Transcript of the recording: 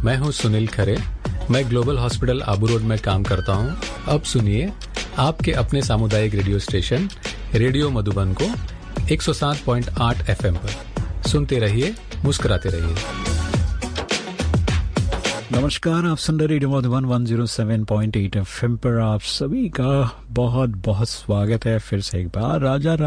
मैं हूं सुनील खरे। मैं ग्लोबल हॉस्पिटल आबू रोड में काम करता हूं। अब सुनिए आपके अपने सामुदायिक रेडियो स्टेशन रेडियो मधुबन को 107.8 FM पर। सुनते रहिए, मुस्कुराते रहिए। नमस्कार, आप सुन रहे रेडियो मधुबन 107.8 FM पर। आप सभी का बहुत बहुत स्वागत है फिर से एक बार। राजा